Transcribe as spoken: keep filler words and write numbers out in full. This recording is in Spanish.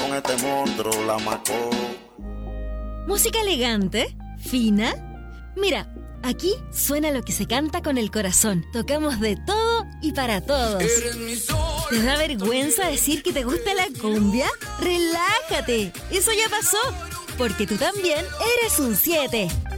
con este monstruo, la Macó. ¿Música elegante? ¿Fina? Mira, aquí suena lo que se canta con el corazón. Tocamos de todo y para todos. ¿Te da vergüenza decir que te gusta la cumbia? ¡Relájate! Eso ya pasó, porque tú también eres un siete.